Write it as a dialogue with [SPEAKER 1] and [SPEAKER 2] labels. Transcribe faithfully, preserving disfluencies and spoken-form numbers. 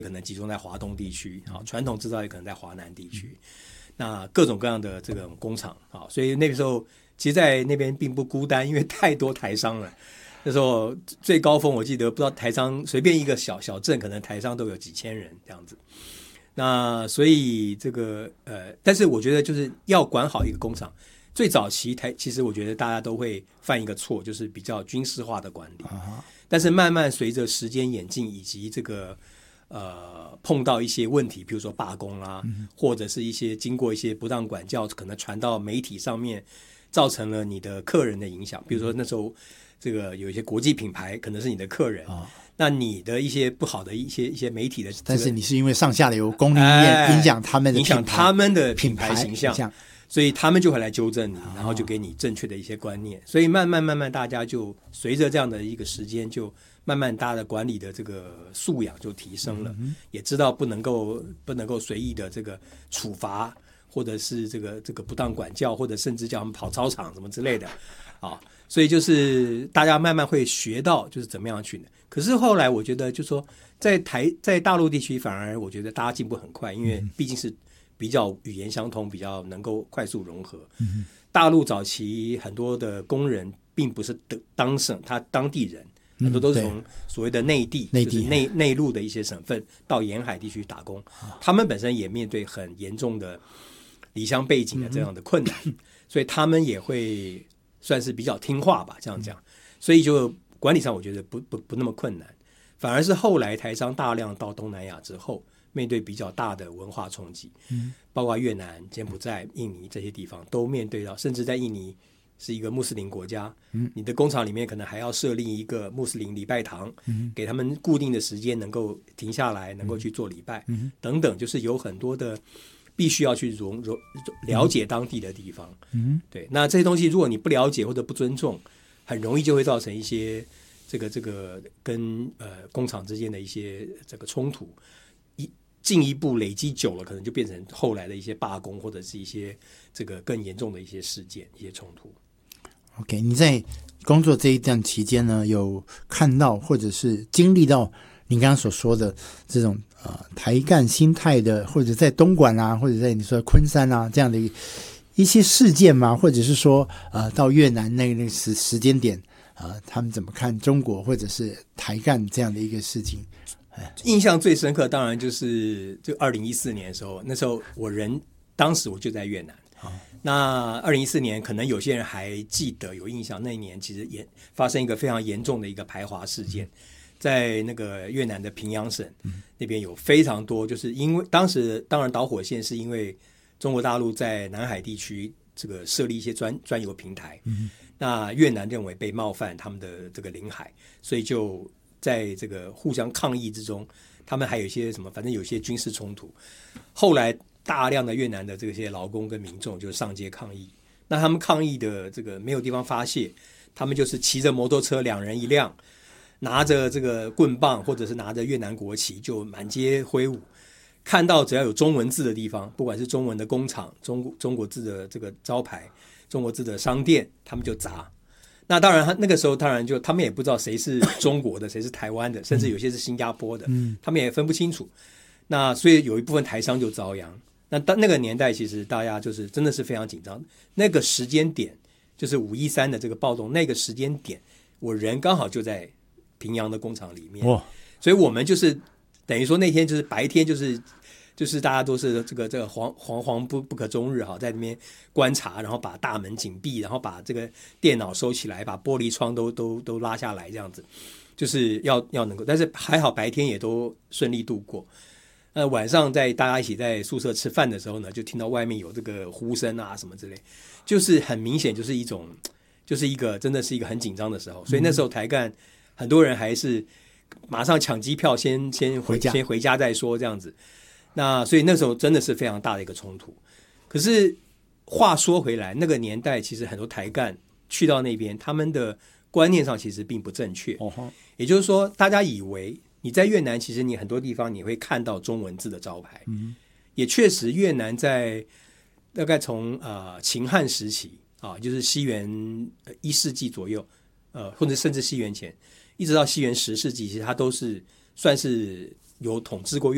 [SPEAKER 1] 可能集中在华东地区，传统制造业可能在华南地区，那各种各样的这种工厂，所以那个时候其实在那边并不孤单，因为太多台商了。那时候最高峰我记得不知道台商随便一个小小镇可能台商都有几千人这样子。那所以这个呃，但是我觉得就是要管好一个工厂，最早期台其实我觉得大家都会犯一个错，就是比较军事化的管理。Uh-huh. 但是慢慢随着时间演进，以及这个呃碰到一些问题，比如说罢工啦、嗯，或者是一些经过一些不当管教，可能传到媒体上面，造成了你的客人的影响。比如说那时候这个有一些国际品牌可能是你的客人。Uh-huh.那你的一些不好的一些一些媒体的、这个，
[SPEAKER 2] 但是你是因为上下游供应链影响他们的
[SPEAKER 1] 影响他们的品牌形象，
[SPEAKER 2] 形象
[SPEAKER 1] 所以他们就会来纠正你，然后就给你正确的一些观念。所以慢慢慢慢，大家就随着这样的一个时间，就慢慢大家的管理的这个素养就提升了，嗯、也知道不能够不能够随意的这个处罚，或者是这个这个不当管教，或者甚至叫他们跑操场什么之类的啊。所以就是大家慢慢会学到就是怎么样去。可是后来我觉得就是说在台在大陆地区反而我觉得大家进步很快，因为毕竟是比较语言相通，比较能够快速融合。嗯、大陆早期很多的工人并不是当省他当地人，嗯、很多都是从所谓的内地，
[SPEAKER 2] 内
[SPEAKER 1] 地就是内内陆的一些省份到沿海地区打工，啊，他们本身也面对很严重的离乡背景的这样的困难，嗯、所以他们也会算是比较听话吧，这样讲，所以就管理上我觉得不不不那么困难，反而是后来台商大量到东南亚之后，面对比较大的文化冲击，嗯，包括越南、柬埔寨、印尼这些地方都面对到，甚至在印尼是一个穆斯林国家，嗯，你的工厂里面可能还要设立一个穆斯林礼拜堂，嗯，给他们固定的时间能够停下来，能够去做礼拜，嗯，等等，就是有很多的。必须要去融融了解当地的地方，嗯，对。那这些东西如果你不了解或者不尊重，很容易就会造成一些这个这个跟呃工厂之间的一些这个冲突，一进一步累积久了，可能就变成后来的一些罢工或者是一些这个更严重的一些事件、一些冲突。
[SPEAKER 2] OK， 你在工作这一段期间呢，有看到或者是经历到你刚刚所说的这种呃台干心态的，或者在东莞啊，或者在你说昆山啊这样的一些事件吗？或者是说呃到越南那个那个时时间点，呃他们怎么看中国或者是台干这样的一个事情？
[SPEAKER 1] 印象最深刻当然就是就二零一四年的时候，那时候我人当时我就在越南。哦，那二零一四年可能有些人还记得有印象，那一年其实也发生一个非常严重的一个排华事件。嗯，在那个越南的平阳省，嗯，那边有非常多，就是因为当时当然导火线是因为中国大陆在南海地区这个设立一些专专油平台，嗯，那越南认为被冒犯他们的这个领海，所以就在这个互相抗议之中，他们还有一些什么，反正有一些军事冲突。后来大量的越南的这些劳工跟民众就上街抗议，那他们抗议的这个没有地方发泄，他们就是骑着摩托车两人一辆，拿着这个棍棒或者是拿着越南国旗就满街挥舞，看到只要有中文字的地方，不管是中文的工厂、中中国字的这个招牌、中国字的商店，他们就砸。那当然那个时候当然就他们也不知道谁是中国的谁是台湾的，甚至有些是新加坡的，嗯，他们也分不清楚。那所以有一部分台商就遭殃。那当那个年代其实大家就是真的是非常紧张，那个时间点就是五一三的这个暴动，那个时间点我人刚好就在平阳的工厂里面，所以我们就是等于说那天就是白天就是就是大家都是这个这个惶惶惶不不可终日哈，在那边观察，然后把大门紧闭，然后把这个电脑收起来，把玻璃窗都都都拉下来，这样子就是要要能够，但是还好白天也都顺利度过。呃，晚上在大家一起在宿舍吃饭的时候呢，就听到外面有这个呼声啊什么之类，就是很明显就是一种，就是一个真的是一个很紧张的时候，所以那时候台干很多人还是马上抢机票先先回先回家再说这样子。那所以那时候真的是非常大的一个冲突。可是话说回来，那个年代其实很多台干去到那边，他们的观念上其实并不正确。哦，也就是说，大家以为你在越南，其实你很多地方你会看到中文字的招牌，嗯，也确实越南在大概从呃秦汉时期啊，就是西元一世纪左右，呃或者甚至西元前，一直到西元十世纪，其实它都是算是有统治过越